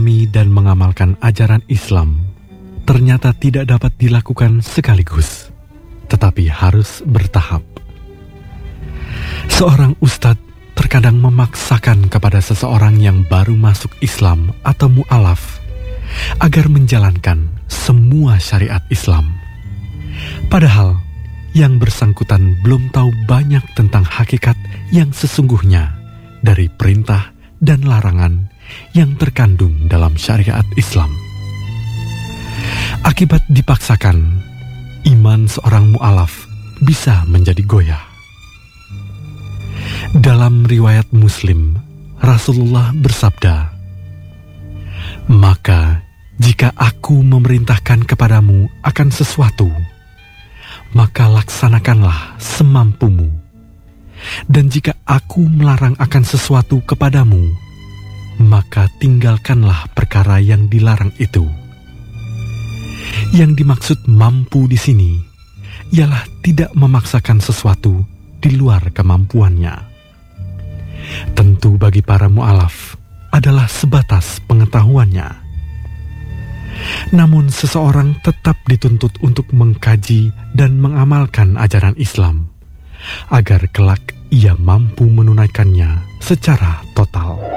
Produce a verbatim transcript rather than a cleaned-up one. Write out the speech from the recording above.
memahami dan mengamalkan ajaran Islam ternyata tidak dapat dilakukan sekaligus, tetapi harus bertahap. Seorang ustadz terkadang memaksakan kepada seseorang yang baru masuk Islam atau mu'alaf agar menjalankan semua syariat Islam. Padahal yang bersangkutan belum tahu banyak tentang hakikat yang sesungguhnya dari perintah dan larangan yang terkandung dalam syariat Islam. Akibat dipaksakan, iman seorang mu'alaf bisa menjadi goyah. Dalam riwayat Muslim, Rasulullah bersabda, "Maka jika aku memerintahkan kepadamu akan sesuatu, maka laksanakanlah semampumu. Dan jika aku melarang akan sesuatu kepadamu, maka tinggalkanlah perkara yang dilarang itu." Yang dimaksud mampu di sini ialah tidak memaksakan sesuatu di luar kemampuannya. Tentu bagi para mu'alaf adalah sebatas pengetahuannya. Namun seseorang tetap dituntut untuk mengkaji dan mengamalkan ajaran Islam, agar kelak ia mampu menunaikannya secara total.